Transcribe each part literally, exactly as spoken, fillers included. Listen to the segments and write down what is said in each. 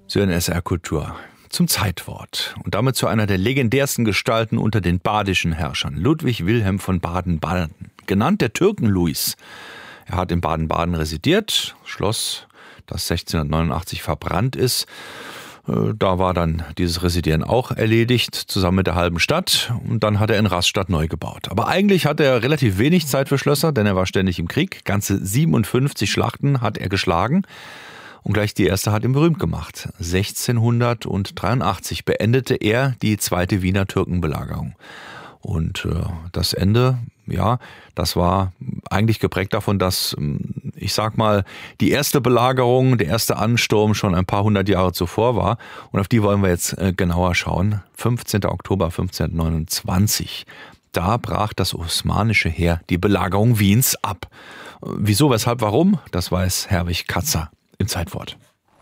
So in S R-Kultur zum Zeitwort und damit zu einer der legendärsten Gestalten unter den badischen Herrschern, Ludwig Wilhelm von Baden-Baden, genannt der Türken-Luis. Er hat in Baden-Baden residiert, Schloss, das sechzehnhundertneunundachtzig verbrannt ist. Da war dann dieses Residieren auch erledigt, zusammen mit der halben Stadt. Und dann hat er in Rastatt neu gebaut. Aber eigentlich hatte er relativ wenig Zeit für Schlösser, denn er war ständig im Krieg. Ganze siebenundfünfzig Schlachten hat er geschlagen. Und gleich die erste hat ihn berühmt gemacht. sechzehnhundertdreiundachtzig beendete er die zweite Wiener Türkenbelagerung. Und äh, das Ende, ja, das war eigentlich geprägt davon, dass, ich sag mal, die erste Belagerung, der erste Ansturm schon ein paar hundert Jahre zuvor war. Und auf die wollen wir jetzt äh, genauer schauen. fünfzehnten Oktober fünfzehnhundertneunundzwanzig. Da brach das osmanische Heer die Belagerung Wiens ab. Wieso, weshalb, warum? Das weiß Herwig Katzer im Zeitwort.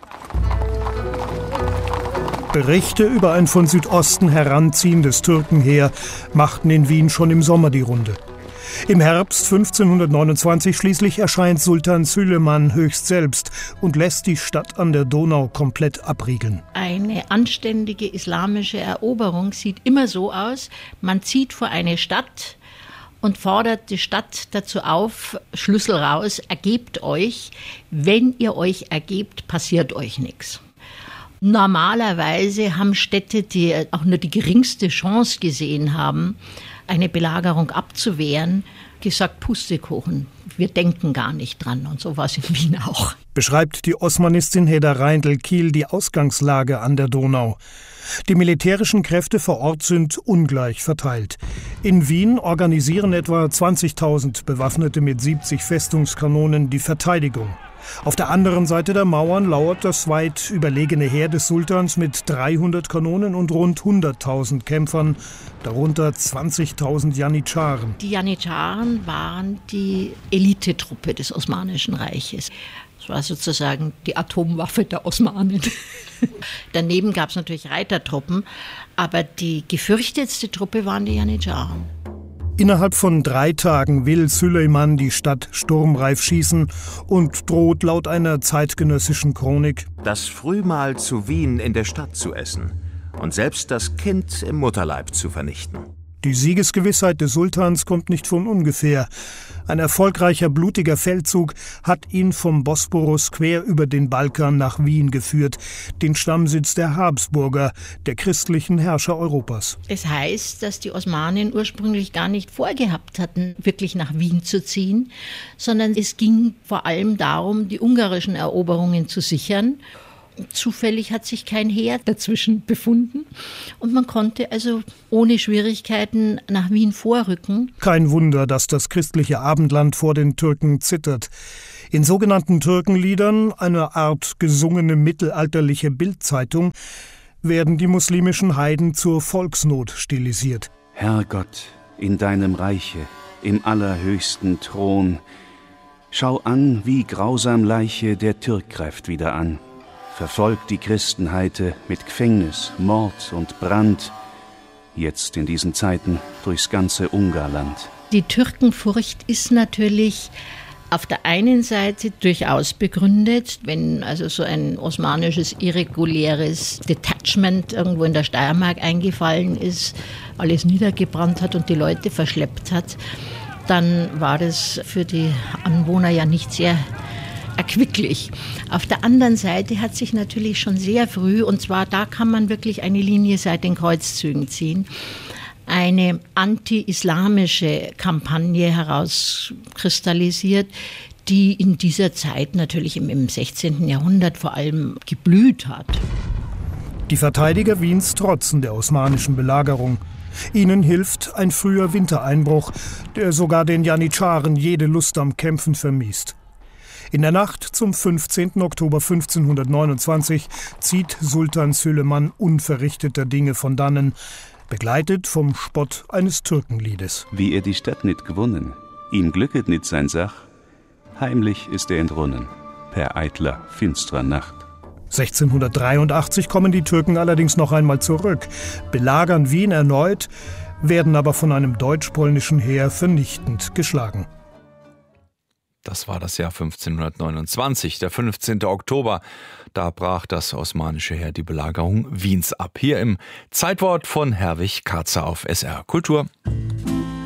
Berichte über ein von Südosten heranziehendes Türkenheer machten in Wien schon im Sommer die Runde. Im Herbst fünfzehnhundertneunundzwanzig schließlich erscheint Sultan Süleyman höchst selbst und lässt die Stadt an der Donau komplett abriegeln. Eine anständige islamische Eroberung sieht immer so aus, man zieht vor eine Stadt und fordert die Stadt dazu auf, Schlüssel raus, ergebt euch. Wenn ihr euch ergebt, passiert euch nichts. Normalerweise haben Städte, die auch nur die geringste Chance gesehen haben, eine Belagerung abzuwehren, gesagt, Pustekuchen, wir denken gar nicht dran. Und so war es in Wien auch. Beschreibt die Osmanistin Hedda Reindl-Kiel die Ausgangslage an der Donau. Die militärischen Kräfte vor Ort sind ungleich verteilt. In Wien organisieren etwa zwanzigtausend Bewaffnete mit siebzig Festungskanonen die Verteidigung. Auf der anderen Seite der Mauern lauert das weit überlegene Heer des Sultans mit dreihundert Kanonen und rund hunderttausend Kämpfern, darunter zwanzigtausend Janitscharen. Die Janitscharen waren die Elitetruppe des Osmanischen Reiches. Das war sozusagen die Atomwaffe der Osmanen. Daneben gab es natürlich Reitertruppen, aber die gefürchtetste Truppe waren die Janitscharen. Innerhalb von drei Tagen will Süleyman die Stadt sturmreif schießen und droht laut einer zeitgenössischen Chronik, das Frühmahl zu Wien in der Stadt zu essen und selbst das Kind im Mutterleib zu vernichten. Die Siegesgewissheit des Sultans kommt nicht von ungefähr. Ein erfolgreicher, blutiger Feldzug hat ihn vom Bosporus quer über den Balkan nach Wien geführt, den Stammsitz der Habsburger, der christlichen Herrscher Europas. Es heißt, dass die Osmanen ursprünglich gar nicht vorgehabt hatten, wirklich nach Wien zu ziehen, sondern es ging vor allem darum, die ungarischen Eroberungen zu sichern. Zufällig hat sich kein Heer dazwischen befunden und man konnte also ohne Schwierigkeiten nach Wien vorrücken. Kein Wunder, dass das christliche Abendland vor den Türken zittert. In sogenannten Türkenliedern, einer Art gesungene mittelalterliche Bildzeitung, werden die muslimischen Heiden zur Volksnot stilisiert. Herrgott, in deinem Reiche, im allerhöchsten Thron, schau an, wie grausam Leiche der Türk greift wieder an. Verfolgt die Christenheite mit Gefängnis, Mord und Brand, jetzt in diesen Zeiten durchs ganze Ungarland. Die Türkenfurcht ist natürlich auf der einen Seite durchaus begründet, wenn also so ein osmanisches irreguläres Detachment irgendwo in der Steiermark eingefallen ist, alles niedergebrannt hat und die Leute verschleppt hat, dann war das für die Anwohner ja nicht sehr erquicklich. Auf der anderen Seite hat sich natürlich schon sehr früh, und zwar da kann man wirklich eine Linie seit den Kreuzzügen ziehen, eine anti-islamische Kampagne herauskristallisiert, die in dieser Zeit natürlich im, im sechzehnten Jahrhundert vor allem geblüht hat. Die Verteidiger Wiens trotzen der osmanischen Belagerung. Ihnen hilft ein früher Wintereinbruch, der sogar den Janitscharen jede Lust am Kämpfen vermiest. In der Nacht zum fünfzehnten Oktober fünfzehnhundertneunundzwanzig zieht Sultan Süleyman unverrichteter Dinge von dannen, begleitet vom Spott eines Türkenliedes. Wie er die Stadt nicht gewonnen, ihm glücket nicht sein Sach, heimlich ist er entrunnen, per eitler, finstrer Nacht. sechzehnhundertdreiundachtzig kommen die Türken allerdings noch einmal zurück, belagern Wien erneut, werden aber von einem deutsch-polnischen Heer vernichtend geschlagen. Das war das Jahr fünfzehnhundertneunundzwanzig, der fünfzehnte Oktober. Da brach das osmanische Heer die Belagerung Wiens ab. Hier im Zeitwort von Herwig Katzer auf S R Kultur.